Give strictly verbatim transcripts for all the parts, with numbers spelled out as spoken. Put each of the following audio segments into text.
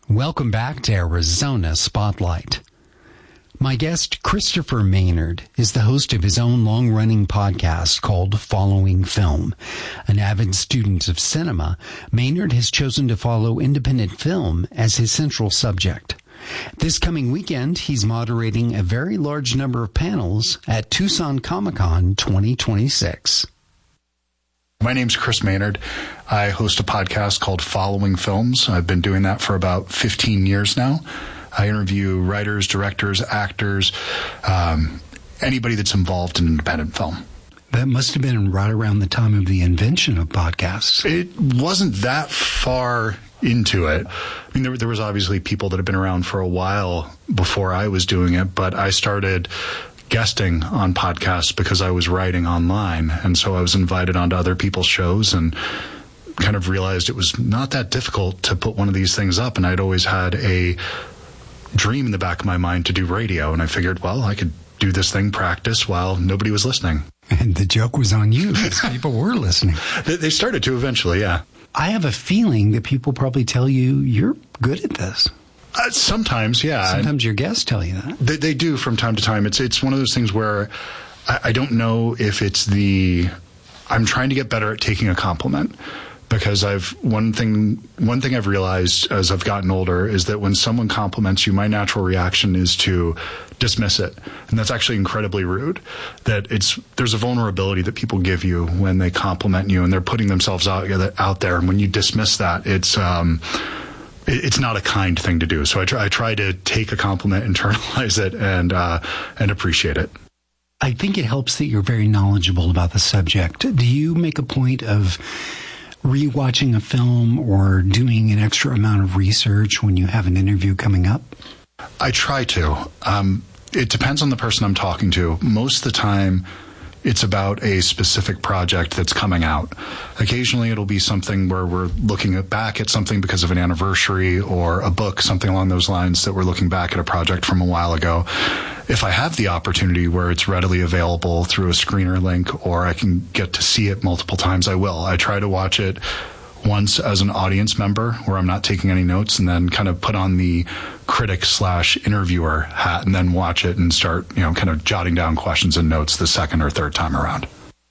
Welcome back to Arizona Spotlight. My guest, Christopher Maynard, is the host of his own long-running podcast called Following Film. An avid student of cinema, Maynard has chosen to follow independent film as his central subject. This coming weekend, he's moderating a very large number of panels at Tucson Comic-Con twenty twenty-six. My name's Chris Maynard. I host a podcast called Following Films. I've been doing that for about fifteen years now. I interview writers, directors, actors, um, anybody that's involved in independent film. That must have been right around the time of the invention of podcasts. It wasn't that far into it. I mean, there, there was obviously people that have been around for a while before I was doing it, but I started guesting on podcasts because I was writing online, and so I was invited onto other people's shows and kind of realized it was not that difficult to put one of these things up, and I'd always had a dream in the back of my mind to do radio, and I figured, well, I could do this thing, practice, while nobody was listening. And the joke was on you, because people were listening. They, they started to eventually, yeah. I have a feeling that people probably tell you you're good at this. Uh, sometimes, yeah. Sometimes your guests tell you that. They, they do from time to time. It's it's one of those things where I, I don't know if it's the I'm trying to get better at taking a compliment, because I've one thing one thing I've realized as I've gotten older is that when someone compliments you, my natural reaction is to dismiss it, and that's actually incredibly rude. That it's there's a vulnerability that people give you when they compliment you, and they're putting themselves out out there, and when you dismiss that, it's um. It's not a kind thing to do. So I try, I try to take a compliment, internalize it, and uh, and appreciate it. I think it helps that you're very knowledgeable about the subject. Do you make a point of rewatching a film or doing an extra amount of research when you have an interview coming up? I try to. Um, it depends on the person I'm talking to. Most of the time, it's about a specific project that's coming out. Occasionally, it'll be something where we're looking at back at something because of an anniversary, or a book, something along those lines, that we're looking back at a project from a while ago. If I have the opportunity where it's readily available through a screener link, or I can get to see it multiple times, I will. I try to watch it once as an audience member where I'm not taking any notes, and then kind of put on the critic slash interviewer hat and then watch it and start, you know, kind of jotting down questions and notes the second or third time around.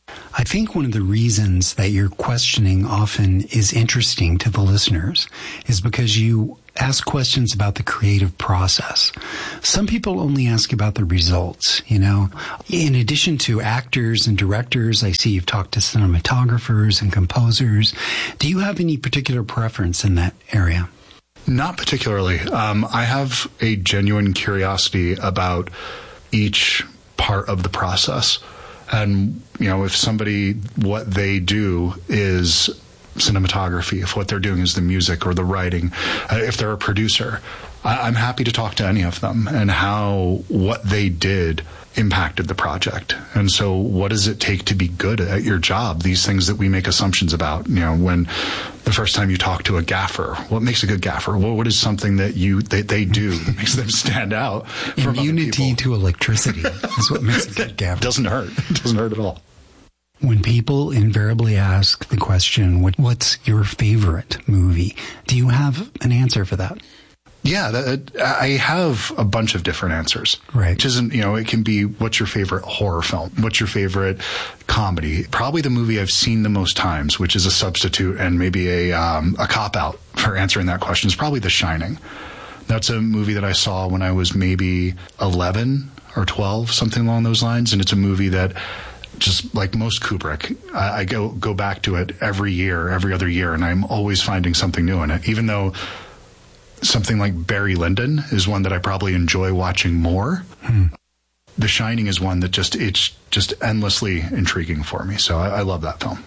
I think one of the reasons that your questioning often is interesting to the listeners is because you ask questions about the creative process. Some people only ask about the results, you know. In addition to actors and directors, I see you've talked to cinematographers and composers. Do you have any particular preference in that area? Not particularly. Um, I have a genuine curiosity about each part of the process. And, you know, if somebody, what they do is cinematography, if what they're doing is the music or the writing, uh, if they're a producer, I, I'm happy to talk to any of them and how what they did impacted the project. And so what does it take to be good at your job? These things that we make assumptions about, you know, when the first time you talk to a gaffer, what makes a good gaffer? Well, what is something that you they, they do that makes them stand out from Immunity to electricity is what makes a good gaffer. Doesn't hurt. It doesn't hurt at all. When people invariably ask the question, what, what's your favorite movie? Do you have an answer for that? Yeah, that, I have a bunch of different answers. Right. Which isn't, you know, it can be, what's your favorite horror film? What's your favorite comedy? Probably the movie I've seen the most times, which is a substitute and maybe a um, a cop-out for answering that question, is probably The Shining. That's a movie that I saw when I was maybe eleven or twelve, something along those lines. And it's a movie that, just like most Kubrick, I, I go, go back to it every year, every other year, and I'm always finding something new in it, even though something like Barry Lyndon is one that I probably enjoy watching more. Hmm. The Shining is one that just, it's just endlessly intriguing for me. So I, I love that film.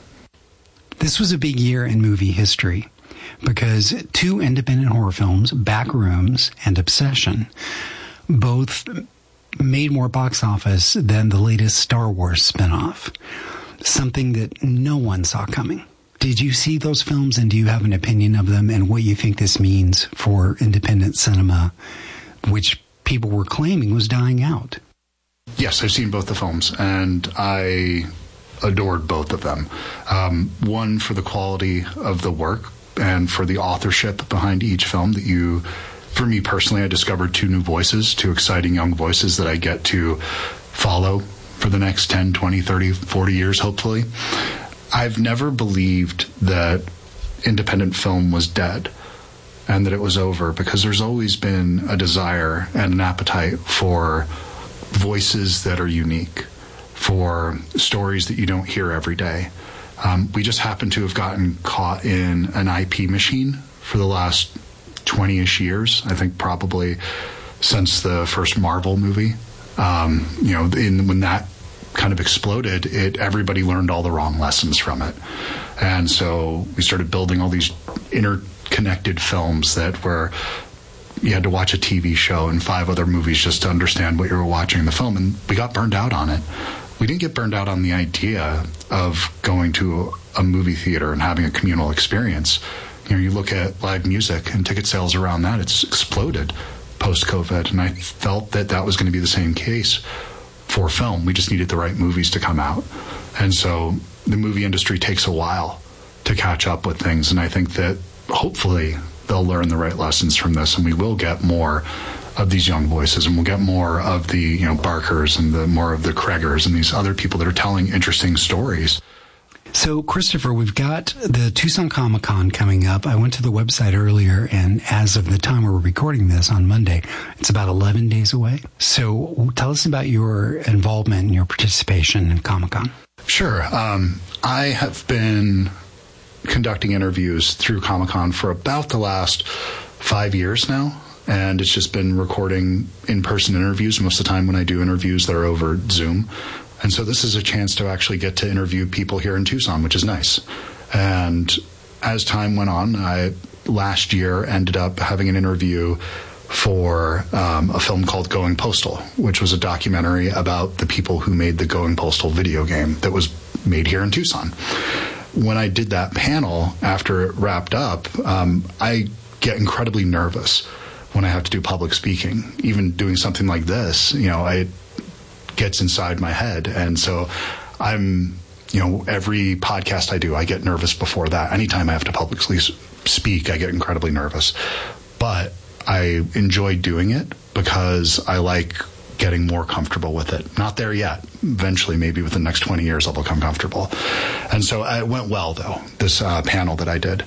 This was a big year in movie history because two independent horror films, Backrooms and Obsession, both made more box office than the latest Star Wars spinoff, something that no one saw coming. Did you see those films, and do you have an opinion of them and what you think this means for independent cinema, which people were claiming was dying out? Yes, I've seen both the films, and I adored both of them. Um, one for the quality of the work, and for the authorship behind each film that you, for me personally, I discovered two new voices, two exciting young voices that I get to follow for the next ten, twenty, thirty, forty years, hopefully. I've never believed that independent film was dead and that it was over, because there's always been a desire and an appetite for voices that are unique, for stories that you don't hear every day. Um, we just happen to have gotten caught in an I P machine for the last twenty-ish years, I think probably since the first Marvel movie. Um, you know, in, when that kind of exploded, it everybody learned all the wrong lessons from it. And so we started building all these interconnected films that were, you had to watch a T V show and five other movies just to understand what you were watching in the film, and we got burned out on it. We didn't get burned out on the idea of going to a movie theater and having a communal experience. You know, you look at live music and ticket sales around that, it's exploded post-COVID, and I felt that that was going to be the same case for film. We just needed the right movies to come out. And so the movie industry takes a while to catch up with things, and I think that hopefully they'll learn the right lessons from this, and we will get more of these young voices, and we'll get more of the, you know, Barkers and the more of the Craigers and these other people that are telling interesting stories. So, Christopher, we've got the Tucson Comic-Con coming up. I went to the website earlier, and as of the time we're recording this on Monday, it's about eleven days away. So tell us about your involvement and your participation in Comic-Con. Sure. Um, I have been conducting interviews through Comic-Con for about the last five years now, and it's just been recording in-person interviews. Most of the time when I do interviews, they're over Zoom. And so this is a chance to actually get to interview people here in Tucson, which is nice. And as time went on, I last year ended up having an interview for um, a film called Going Postal, which was a documentary about the people who made the Going Postal video game that was made here in Tucson. When I did that panel, after it wrapped up, um, I get incredibly nervous when I have to do public speaking. Even doing something like this, you know, I gets inside my head. And so I'm, you know, every podcast I do, I get nervous before that. Anytime I have to publicly speak, I get incredibly nervous. But I enjoy doing it because I like getting more comfortable with it. Not there yet. Eventually, maybe within the next twenty years, I'll become comfortable. And so it went well, though, this uh, panel that I did.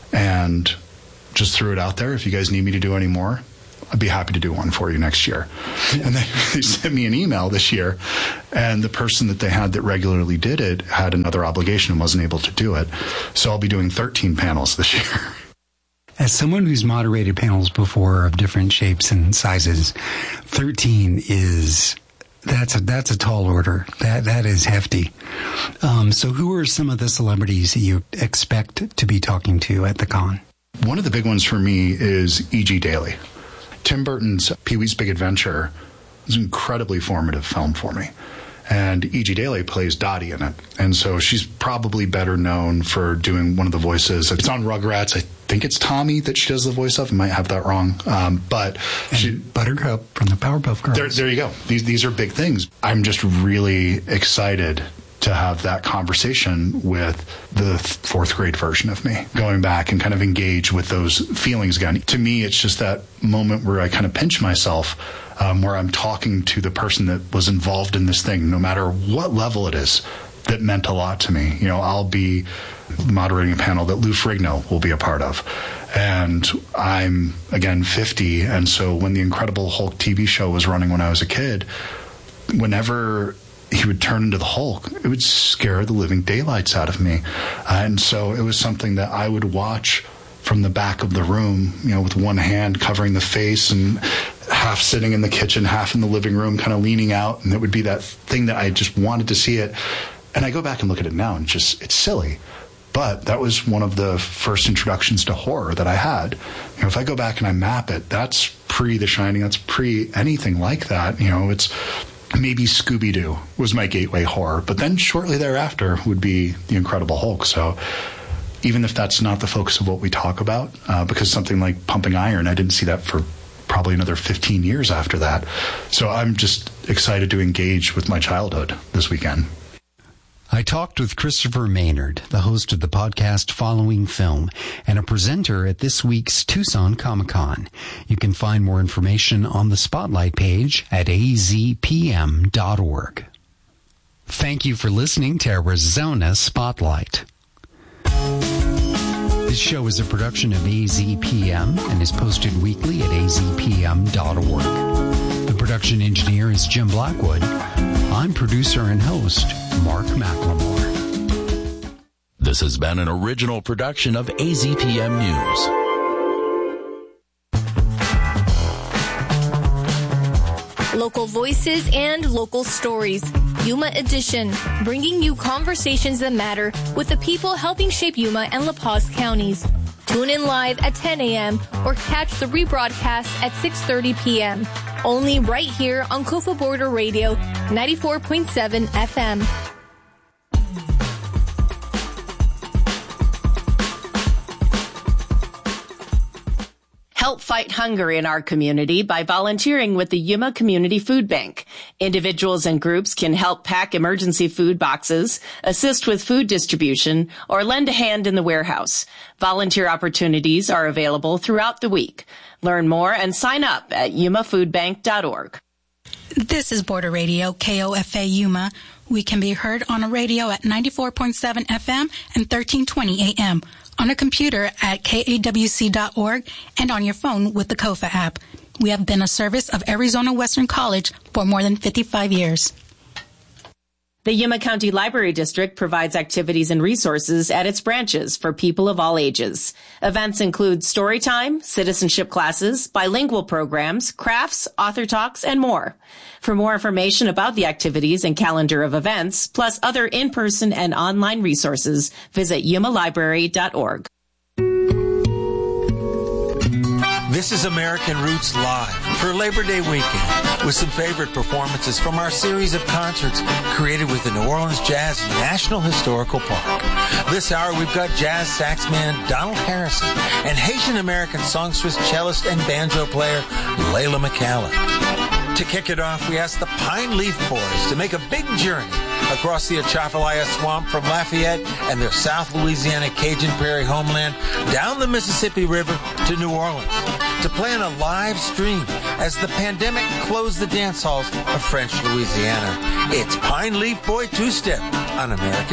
And just threw it out there. If you guys need me to do any more, I'd be happy to do one for you next year. And they, they sent me an email this year, and the person that they had that regularly did it had another obligation and wasn't able to do it. So I'll be doing thirteen panels this year. As someone who's moderated panels before of different shapes and sizes, thirteen is that's a that's a tall order. That that is hefty. Um, so who are some of the celebrities that you expect to be talking to at the con? One of the big ones for me is E G. Daily. Tim Burton's Pee-wee's Big Adventure is an incredibly formative film for me. And E G. Daily plays Dottie in it. And so she's probably better known for doing one of the voices. It's on Rugrats. I think it's Tommy that she does the voice of. I might have that wrong. Um, but and she, Buttercup from the Powerpuff Girls. There, there you go. These, these are big things. I'm just really excited to have that conversation with the fourth grade version of me, going back and kind of engage with those feelings again. To me, it's just that moment where I kind of pinch myself, um, where I'm talking to the person that was involved in this thing, no matter what level it is, that meant a lot to me. You know, I'll be moderating a panel that Lou Ferrigno will be a part of. And I'm, again, fifty, and so when the Incredible Hulk T V show was running when I was a kid, whenever he would turn into the Hulk, it would scare the living daylights out of me. And so it was something that I would watch from the back of the room, you know, with one hand covering the face and half sitting in the kitchen, half in the living room, kind of leaning out. And it would be that thing that I just wanted to see it. And I go back and look at it now and just, it's silly. But that was one of the first introductions to horror that I had. You know, if I go back and I map it, that's pre The Shining, that's pre anything like that. You know, it's maybe Scooby-Doo was my gateway horror, but then shortly thereafter would be The Incredible Hulk. So even if that's not the focus of what we talk about, uh, because something like Pumping Iron, I didn't see that for probably another fifteen years after that. So I'm just excited to engage with my childhood this weekend. I talked with Christopher Maynard, the host of the podcast Following Film, and a presenter at this week's Tucson Comic-Con. You can find more information on the Spotlight page at a z p m dot org. Thank you for listening to Arizona Spotlight. This show is a production of A Z P M and is posted weekly at a z p m dot org. The production engineer is Jim Blackwood. I'm producer and host, Mark McLemore. This has been an original production of A Z P M News. Local voices and local stories. Yuma Edition, bringing you conversations that matter with the people helping shape Yuma and La Paz counties. Tune in live at ten a.m. or catch the rebroadcast at six thirty p.m. Only right here on Kofa Border Radio, ninety-four point seven F M. Help fight hunger in our community by volunteering with the Yuma Community Food Bank. Individuals and groups can help pack emergency food boxes, assist with food distribution, or lend a hand in the warehouse. Volunteer opportunities are available throughout the week. Learn more and sign up at yuma food bank dot org. This is Border Radio, K O F A Yuma. We can be heard on a radio at ninety-four point seven F M and thirteen twenty A M. On a computer at K A W C dot org and on your phone with the Kofa app. We have been a service of Arizona Western College for more than fifty-five years. The Yuma County Library District provides activities and resources at its branches for people of all ages. Events include story time, citizenship classes, bilingual programs, crafts, author talks, and more. For more information about the activities and calendar of events, plus other in-person and online resources, visit yuma library dot org. This is American Roots Live for Labor Day weekend with some favorite performances from our series of concerts created with the New Orleans Jazz National Historical Park. This hour we've got jazz saxman Donald Harrison and Haitian-American songstress, cellist, and banjo player Layla McCallum. To kick it off, we asked the Pine Leaf Boys to make a big journey across the Atchafalaya Swamp from Lafayette and their South Louisiana Cajun Prairie homeland down the Mississippi River to New Orleans to play on a live stream as the pandemic closed the dance halls of French Louisiana. It's Pine Leaf Boy Two-Step on American